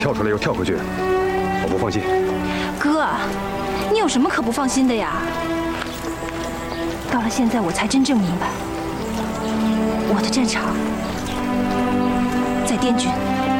跳出来又跳回去，我不放心。 哥，你有什么可不放心的呀？到了现在，我才真正明白，我的战场在滇军。